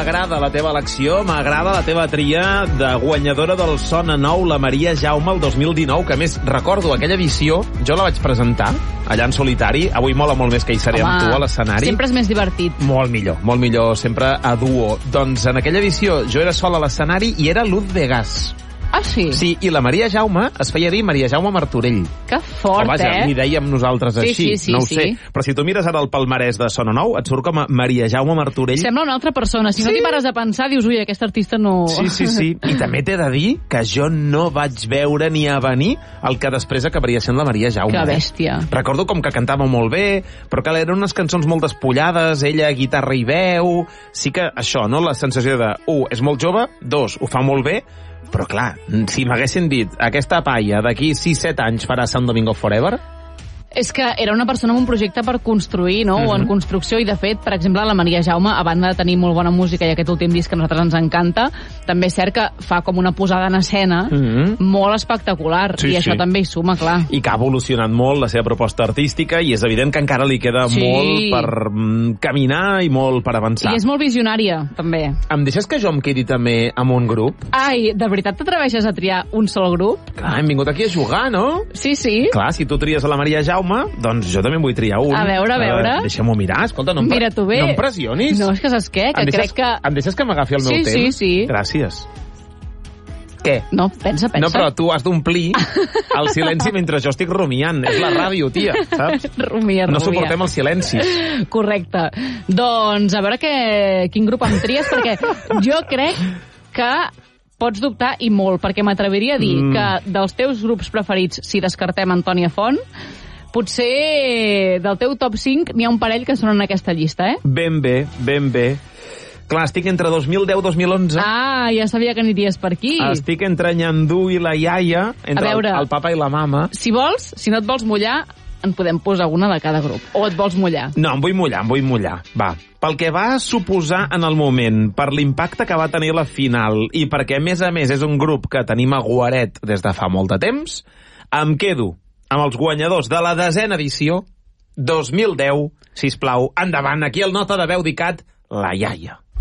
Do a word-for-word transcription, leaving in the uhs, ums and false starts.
m'agrada la teva elecció, m'agrada la teva tria de guanyadora del Sona Nou, la Maria Jaume, el dos mil dinou, que a més recordo aquella edició, jo la vaig presentar allà en solitari, avui mola molt més que hi seré amb tu a l'escenari. Sempre és més divertit. Molt millor, molt millor, sempre a duo. Doncs en aquella edició jo era sol a l'escenari i era Luz Vegas. Ah, sí? Sí, i la Maria Jaume es feia dir Maria Jaume Martorell. Que fort, o vaja, eh? li dèiem nosaltres sí, així, sí, sí, no ho sí. sé. Però si tu mires ara el palmarès de Sona Nou, et surt com a Maria Jaume Martorell. Sembla una altra persona. Si sí. no t'hi pares a pensar, dius, ui, aquest artista no... Sí, sí, sí. I també t'he de dir que jo no vaig veure ni a venir el que després acabaria sent la Maria Jaume. Que bèstia. Eh? Recordo com que cantava molt bé, però que eren unes cançons molt despullades, ella guitarra i veu... Sí que això, no? La sensació de, un, és molt jove, dos, ho fa molt bé, però clar, si m'haguessin dit aquesta paia d'aquí sis set anys farà San Domingo Forever... És que era una persona amb un projecte per construir, no? Mm-hmm. O en construcció, i de fet, per exemple, la Maria Jaume, a banda de tenir molt bona música i aquest últim disc que a nosaltres ens encanta, també és cert que fa com una posada en escena mm-hmm. molt espectacular, sí, i això sí. també hi suma, clar. I que ha evolucionat molt la seva proposta artística, i és evident que encara li queda sí. molt per mm, caminar i molt per avançar. I és molt visionària, també. Em deixes que jo em quedi també amb un grup? Ai, de veritat t'atreveixes a triar un sol grup? Clar, hem vingut aquí a jugar, no? Sí, sí. Clar, si tu tries a la Maria Jaume, doncs jo també en vull triar un. A veure, a veure. Uh, Deixa'm-ho mirar, escolta, no em, Mira tu bé. No em pressionis. No, és que saps què? Que em deixes, crec que... Em deixes que m'agafi el sí, meu temps? Sí, sí, sí. Gràcies. Què? No, pensa, pensa. No, però tu has d'omplir el silenci mentre jo estic rumiant. És la ràdio, tia, saps? Rumia, rumia. No suportem els silencis. Correcte. Doncs a veure que, quin grup em tries, perquè jo crec que pots dubtar i molt, perquè m'atreviria a dir mm. que dels teus grups preferits, si descartem Antònia Font, potser del teu top cinc n'hi ha un parell que són en aquesta llista, eh? Ben bé, ben bé. Clar, estic entre dos mil deu i dos mil onze. Ah, ja sabia que aniries per aquí. Estic entre Nyandú i la iaia, entre veure, el, el papa i la mama. Si vols, si no et vols mullar, en podem posar una de cada grup. O et vols mullar? No, em vull mullar, em vull mullar. Va. Pel que va suposar en el moment, per l'impacte que va tenir la final i perquè, a més a més, és un grup que tenim a guaret des de fa molt de temps, em quedo amb els guanyadors de la desena edició, dos mil deu, sisplau, endavant, aquí el nota de veu dicat, la iaia.